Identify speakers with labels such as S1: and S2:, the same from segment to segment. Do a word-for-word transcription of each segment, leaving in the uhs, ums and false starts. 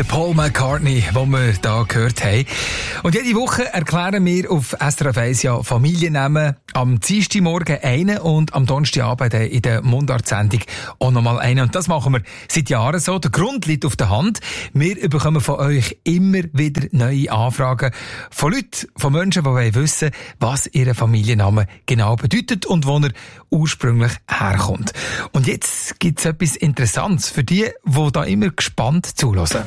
S1: Paul McCartney, den wir hier gehört haben. Und jede Woche erklären wir auf S R F eins ja Familiennamen. Am Dienstagmorgen einen und am Donnerstagabend in der Mundart-Sendung auch nochmal einen. Und das machen wir seit Jahren so. Der Grund liegt auf der Hand. Wir bekommen von euch immer wieder neue Anfragen von Leuten, von Menschen, die wissen wollen, was ihr Familienname genau bedeutet und wo er ursprünglich herkommt. Und jetzt gibt es etwas Interessantes für die, die da immer gespannt zuhören.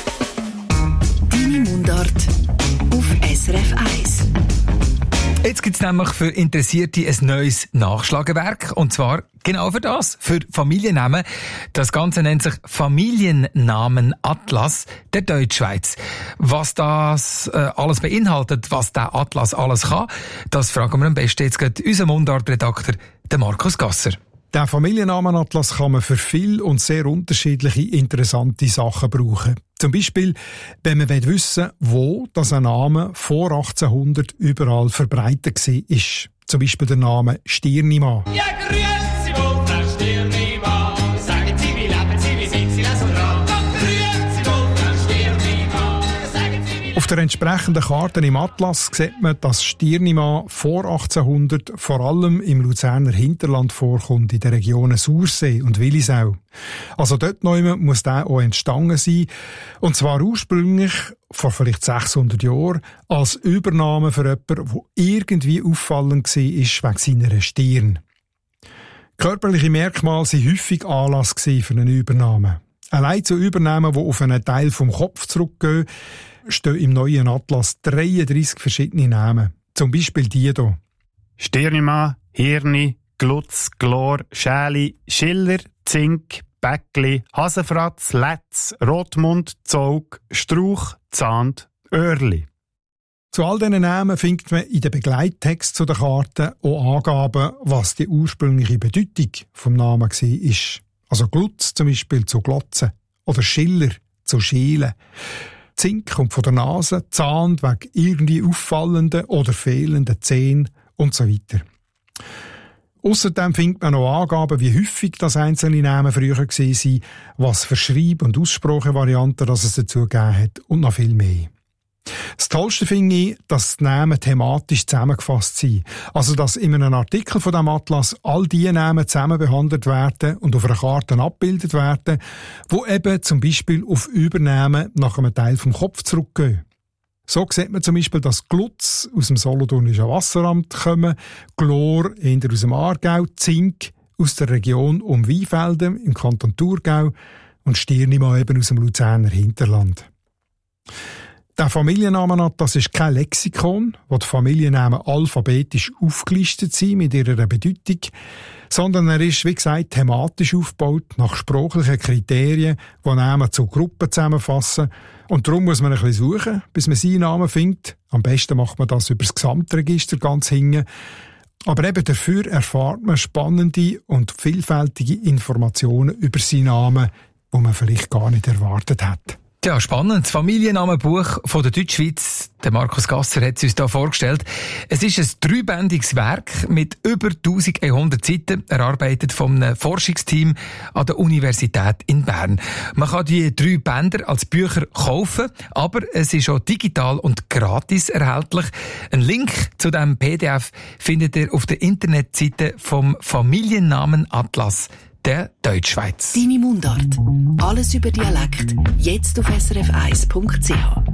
S2: Deine Mundart auf S R F eins.
S1: Jetzt gibt es nämlich für Interessierte ein neues Nachschlagewerk. Und zwar genau für das, für Familiennamen. Das Ganze nennt sich Familiennamenatlas der Deutschschweiz. Was das äh, alles beinhaltet, was der Atlas alles kann, das fragen wir am besten jetzt gerade unseren Mundart-Redakteur, den Markus Gasser.
S3: Den Familiennamenatlas kann man für viele und sehr unterschiedliche interessante Sachen brauchen. Zum Beispiel, wenn man wissen will, wo das ein Name vor achtzehnhundert überall verbreitet war. Zum Beispiel der Name Stirnimann.
S4: Ja, grüezi wohl, Frau Stirnimann. Sagen Sie, wie leben Sie, wie sind Sie, lassen dran. Grüezi wohl, Frau Stirnimann. Sagen Sie, wie...
S3: Auf der entsprechenden Karte im Atlas sieht man, dass Stirnimann vor achtzehnhundert vor allem im Luzerner Hinterland vorkommt, in den Regionen Sursee und Willisau. Also dort neu muss der auch entstanden sein. Und zwar ursprünglich, vor vielleicht sechshundert Jahren, als Übernahme für jemanden, der irgendwie auffallend war, wegen seiner Stirn. Körperliche Merkmale waren häufig Anlass für eine Übernahme. Allein zu Übernahmen, die auf einen Teil vom Kopf zurückgehen, stehen im neuen Atlas dreiunddreissig verschiedene Namen. Zum Beispiel die hier.
S5: Stirnimann, Hirni, Glutz, Glor, Schäli, Schiller, Zink, Bäckli, Hasenfratz, Letz, Rotmund, Zog, Strauch, Zahnd, Öhrli.
S3: Zu all diesen Namen findet man in den Begleittext zu der Karte auch Angaben, was die ursprüngliche Bedeutung vom Namen war. Also Glutz zum Beispiel zu Glotzen oder Schiller zu Schielen. Zink kommt von der Nase, Zahnd wegen irgendwie auffallenden oder fehlenden Zähnen und so weiter. Ausserdem findet man noch Angaben, wie häufig das einzelne Namen früher waren, was für Schreib- und Aussprachevarianten das es dazu gegeben hat und noch viel mehr. Das Tollste finde ich, dass die Namen thematisch zusammengefasst sind. Also, dass in einem Artikel von diesem Atlas all die Namen zusammen behandelt werden und auf einer Karte abgebildet werden, wo eben zum Beispiel auf Übernahmen nach einem Teil vom Kopf zurückgehen. So sieht man zum Beispiel, dass Glutz aus dem Solothurnischen Wasseramt kommen, Glor eher aus dem Aargau, Zink aus der Region um Weinfelden im Kanton Thurgau und Stirnimann eben aus dem Luzerner Hinterland. Der Familiennamenatlas ist kein Lexikon, wo die Familiennamen alphabetisch aufgelistet sind mit ihrer Bedeutung, sondern er ist, wie gesagt, thematisch aufgebaut nach sprachlichen Kriterien, die Namen zu Gruppen zusammenfassen. Und darum muss man ein bisschen suchen, bis man seinen Namen findet. Am besten macht man das über das Gesamtregister ganz hinten. Aber eben dafür erfahrt man spannende und vielfältige Informationen über seinen Namen, die man vielleicht gar nicht erwartet hat.
S1: Ja, spannend. Das Familiennamenbuch von der Deutschschweiz. Der Markus Gasser hat es uns da vorgestellt. Es ist ein dreibändiges Werk mit über eintausendeinhundert Seiten, erarbeitet von einem Forschungsteam an der Universität in Bern. Man kann die drei Bänder als Bücher kaufen, aber es ist auch digital und gratis erhältlich. Ein Link zu diesem P D F findet ihr auf der Internetseite vom Familiennamenatlas der Deutschschweiz.
S2: Deine Mundart. Alles über Dialekt. Jetzt auf S R F eins Punkt C H.